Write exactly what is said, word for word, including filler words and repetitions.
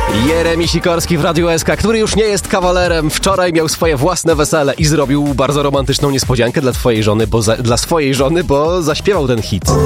Jeremi Sikorski w Radiu S K, który już nie jest kawalerem. Wczoraj miał swoje własne wesele i zrobił bardzo romantyczną niespodziankę dla twojej żony, bo za, dla swojej żony, bo zaśpiewał ten hit.